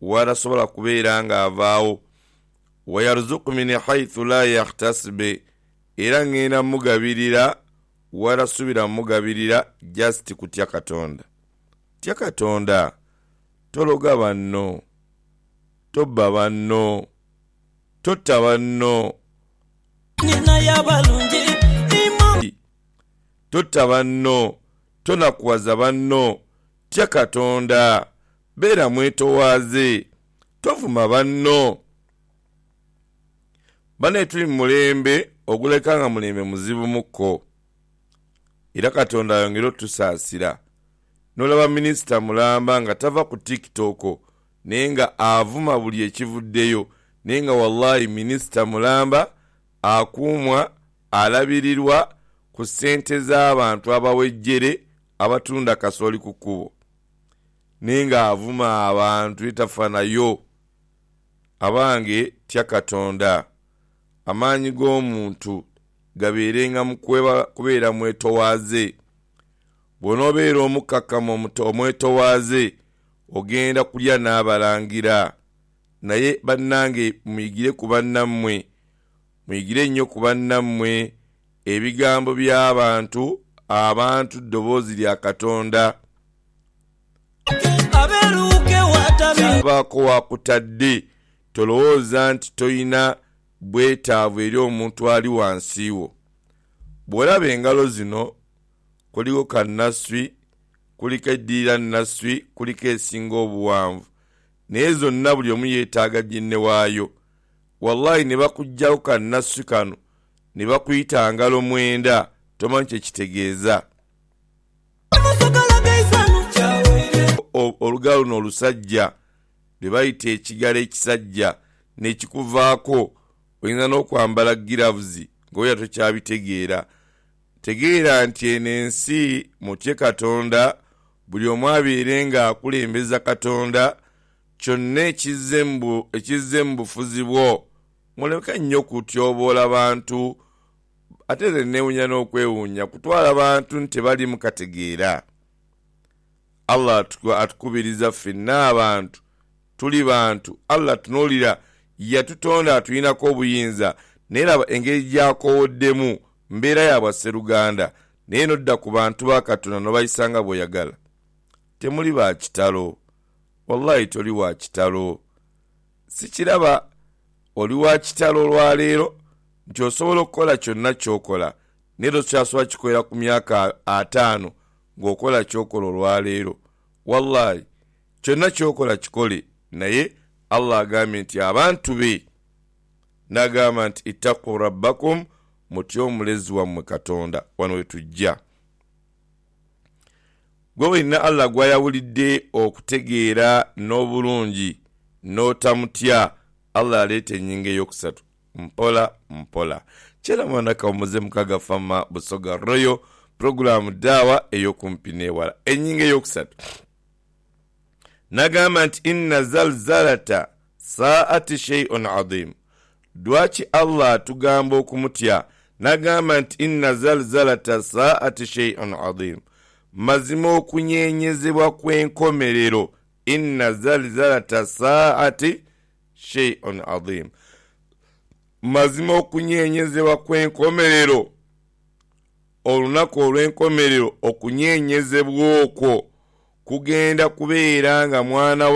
warasobola kubeera nga avaawo wayarzuqu min haythu la yahtasib era ngenda mugabirira warasubira mugabirira just kutya Katonda. Tya Katonda, tologa banno, tobba banno, totta banno, totta banno, tonakuwaza banno. Tya Katonda, beera mwetoowaze, tovuma banno. Bane tuli mulembe oguleka nga mulembe muzibu mukko. Era Katonda ayongera otusaasira. Nolaba minisita Mulamba nga tava ku TikTok naye nga avuma buli ekivuddeyo, naye nga wallahi minisita Mulamba akuumwa, alabirirwa ku ssente z'abantu abawejjere abatunda kasooli ku kkubo, naye nga avuma abantu etafa nayo. Abange, tya Katonda, amaanyi g'omuntu gabeerenga mu kubeera mwetoowaze. Bw'onoobeera omukkakkamu omwetoowaze ogenda kulya n'abalangira. Naye bannange, muyigire ku bannammwe, muyigire nnyo ku bannammwe. Ebigambo by'abantu, abantu ddoboozi lya Katonda. Abaako wakutadde, tolowooza nti toyina bwetaavu eri omuntu ali wansi wo. Bw'olaba engalo zino, kuliko kannaswi, kuliko eddiira nnaswi, kuliko esinga obuwanvu, naye zonna buli omu yeetaaga ginne waayo. Wallahi ne bakuggyako kannaswi kano ne bakuyita ngalo mwenda, tomanyi kye kitegeeza. Olugalo luno olusajja lwe bayita ekigalo ekisajja n'ekikuvaako, oyinza n'okwambala giravuzi ng'oya tokyabitegeera. Tegeera nti eno ensi mutye Katonda, buli omu abeere nga akulembeza Katonda. Kyonna ekizze mu bufuzi bwo, muleke nnyo kutyoboola bantu, ate ze neewunya n'okwewuunya kutwala abantu nti tebali mu kategeera. Allah atukubiriza ffenna abantu, tuli bantu. Allah tunuulira yatutonda atuyinako obuyinza, naye laba engeri gyakowoddemu mbeera ya bwasseruganda, naye nodda ku bantu ba Katonda nobayisanga bw'oyagala. Temuli ba kitalo, wallahi toli wa kitalo. Sikiraba oli wa kitalo olwaleero nti osobola okukola kyonna ky'okola, naye tokyasobola kikolera ku myaka 5 ng'okola ky'okola olwaleero. Wallahi kyonna ky'okola kikole, naye Allah agambye nti abantu be, n'agamba nti ittaqu rabbakum, mutye omulezi wammwe Katonda. Wano we tujja. Gwe wenna Allah gwayawulidde okutegeera n'obulungi n'otamutya, Allah aleeta ennyingo eyokusatu, mpola mpola. Kyera mwanaka omuze mukaga fama Busoga Royal programu daawa ey'okumpi n'ewala. Ennyingo eyokusatu n'agamba nti inna zalzalata saati shay'un adhim. Dwaki Allah atugamba okumutya? N'agamba nti inna zalzalata saati shay'un adhim. Mazima okunyeenyezebwa kw'enkomerero. Inna zalzalata saati shay'un adhim. Mazima okunyeenyezebwa kw'enkomerero. Olunaku olw'enkomerero, okunyeenyezebwa okwo kugenda kubeera nga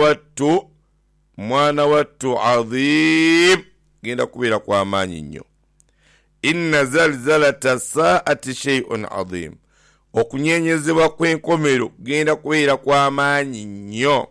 mwana wattu adhim, genda kubeera kwa maanyi nnyo. Inna zalzalata saati shay'un adhim. Okunyeenyezebwa kw'enkomero genda kubeera kwa maanyi nnyo,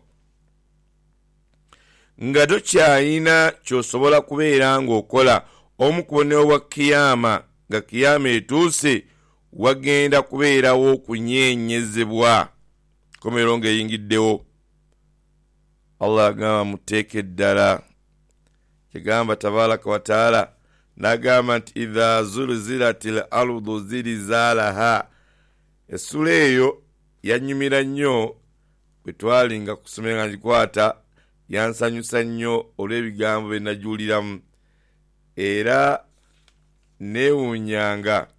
nga tokyayina ky'osobola kubeera ng'okola. Omu ku bubonero bwa kiyama, nga kiyama etuuse, wagenda kubeerawo okunyeenyezebwa, enkomerero ng'eyingiddewo. Allah agamba muteeke ddala. Kigamba tabaraka wa taala, n'agamba nti idha zulzilatil ardu zilzalaha. Essula eyo yanyumira nnyo bwe twalinga kusoma nga ngikwata, yansanyusa nnyo olw'ebigambo bye najuuliramu, era neewuunyanga.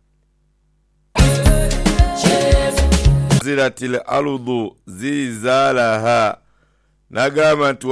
Zilzilatil ardu zilzalaha, n'agamba nti